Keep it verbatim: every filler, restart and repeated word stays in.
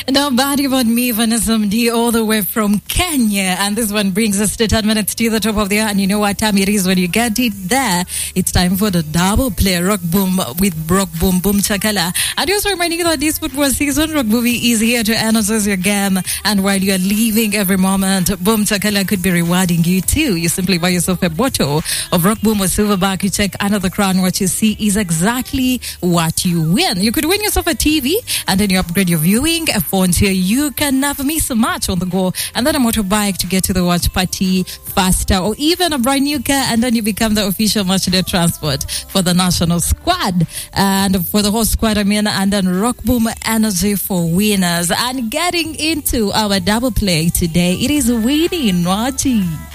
Now, Body About Me, Vanessa Mdee, all the way from Kenya. And this one brings us to ten minutes to the top of the hour. And you know what time it is when you get it there. It's time for the double play, Rock Boom with Rock Boom Boom Chakala. And also reminding you that this football season, Rock Movie is here to energize your game. And while you're leaving every moment, Boom Chakala could be rewarding you too. You simply buy yourself a bottle of Rock Boom or Silverback. You check under the crown. What you see is exactly what you win. You could win yourself a T V and then you upgrade your viewing, a phone here. You can never miss a match on the go, and then a motorbike to get to the watch party faster, or even a brand new car, and then you become the official match day transport for the national squad. And for the whole squad, I mean, and then Rock Boom Energy for winners. And getting into our double play today, it is winning, Raji.